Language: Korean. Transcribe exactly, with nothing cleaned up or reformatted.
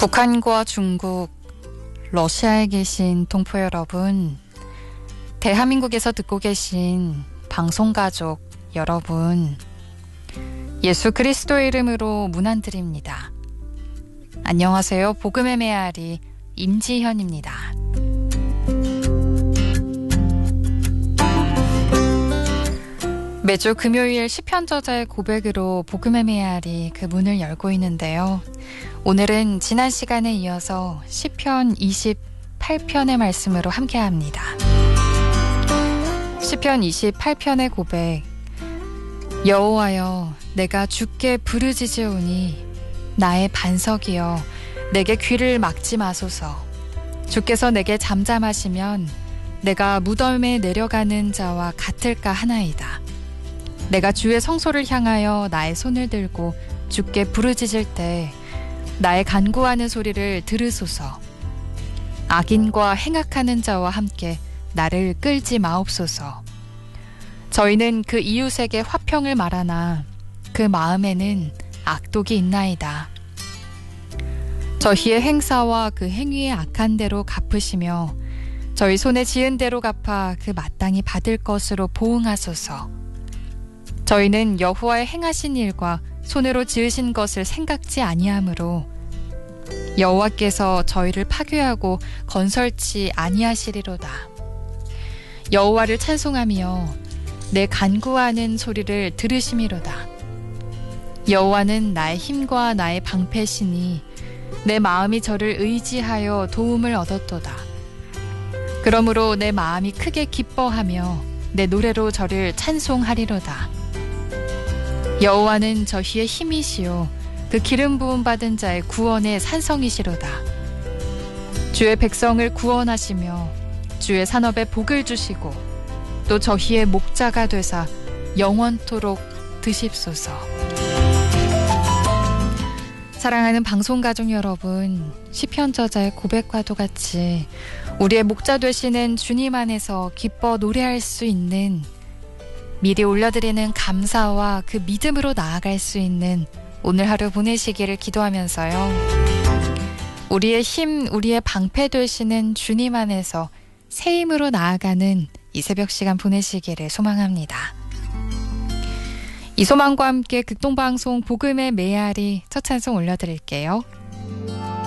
북한과 중국, 러시아에 계신 동포 여러분, 대한민국에서 듣고 계신 방송가족 여러분, 예수 그리스도의 이름으로 문안드립니다. 안녕하세요. 복음의 메아리 임지현입니다. 매주 금요일 시편 저자의 고백으로 복음의 메아리 그 문을 열고 있는데요. 오늘은 지난 시간에 이어서 시편 이십팔 편의 말씀으로 함께합니다. 시편 이십팔 편의 고백. 여호와여, 내가 주께 부르짖으오니 나의 반석이여, 내게 귀를 막지 마소서. 주께서 내게 잠잠하시면 내가 무덤에 내려가는 자와 같을까 하나이다. 내가 주의 성소를 향하여 나의 손을 들고 주께 부르짖을 때 나의 간구하는 소리를 들으소서. 악인과 행악하는 자와 함께 나를 끌지 마옵소서. 저희는 그 이웃에게 화평을 말하나 그 마음에는 악독이 있나이다. 저희의 행사와 그 행위의 악한 대로 갚으시며 저희 손에 지은 대로 갚아 그 마땅히 받을 것으로 보응하소서. 저희는 여호와의 행하신 일과 손으로 지으신 것을 생각지 아니하므로 여호와께서 저희를 파괴하고 건설치 아니하시리로다. 여호와를 찬송하며 내 간구하는 소리를 들으심이로다. 여호와는 나의 힘과 나의 방패시니 내 마음이 저를 의지하여 도움을 얻었도다. 그러므로 내 마음이 크게 기뻐하며 내 노래로 저를 찬송하리로다. 여호와는 저희의 힘이시요 그 기름 부음 받은 자의 구원의 산성이시로다. 주의 백성을 구원하시며 주의 산업에 복을 주시고 또 저희의 목자가 되사 영원토록 드십소서. 사랑하는 방송가족 여러분, 시편 저자의 고백과도 같이 우리의 목자 되시는 주님 안에서 기뻐 노래할 수 있는, 미리 올려드리는 감사와 그 믿음으로 나아갈 수 있는 오늘 하루 보내시기를 기도하면서요. 우리의 힘, 우리의 방패 되시는 주님 안에서 새 힘으로 나아가는 이 새벽 시간 보내시기를 소망합니다. 이 소망과 함께 극동방송 복음의 메아리 첫 찬송 올려드릴게요.